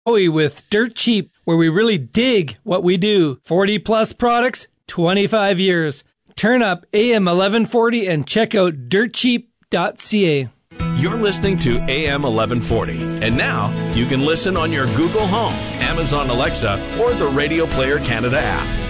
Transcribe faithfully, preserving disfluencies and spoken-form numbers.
with Dirt Cheap, where we really dig what we do. forty plus products, twenty-five years. Turn up A M eleven forty and check out dirt cheap dot c a. You're listening to A M eleven forty. And now you can listen on your Google Home, Amazon Alexa, or the Radio Player Canada app.